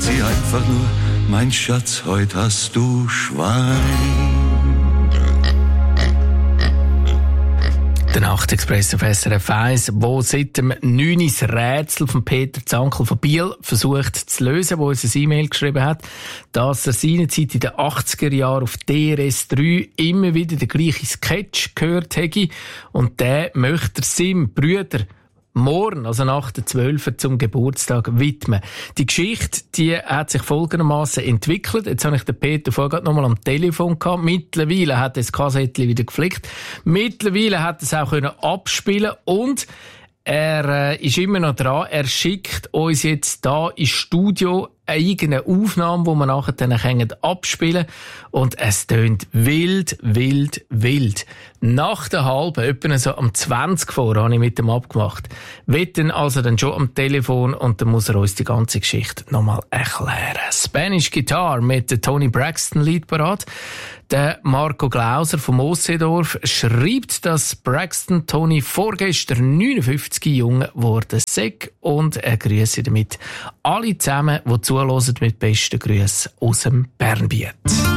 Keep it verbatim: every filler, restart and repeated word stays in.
sie einfach nur, mein Schatz, heut hast du Schwein. Der Nachtexpress auf S R F eins, wo seit dem neun das Rätsel von Peter Zankel von Biel versucht zu lösen, wo uns ein E-Mail geschrieben hat, dass er seinerzeit in den achtziger Jahren auf D R S drei immer wieder den gleichen Sketch gehört hätte und der möchte er seinem Bruder morgen, also nach der zwölften zum Geburtstag widmen. Die Geschichte, die hat sich folgendermaßen entwickelt. Jetzt habe ich den Peter vorher gerade nochmal am Telefon gehabt. Mittlerweile hat er das Kassettchen wieder geflickt. Mittlerweile hat er es auch können abspielen und er äh, ist immer noch dran. Er schickt uns jetzt da ins Studio eine eigene Aufnahme, die wir nachher dann abspielen können. Und es tönt wild, wild, wild. Nach der halben, etwa so am zwanzig vor, habe ich mit ihm abgemacht. Wird dann also dann schon am Telefon und dann muss er uns die ganze Geschichte nochmal erklären. Spanish Guitar mit der Toni Braxton Lied parat. Der Marco Glauser vom Mosseedorf schreibt, dass Braxton Toni vorgestern neunundfünfzig jung geworden sei und er grüße damit alle zusammen, die zuhören, mit besten Grüßen aus dem Bernbiet.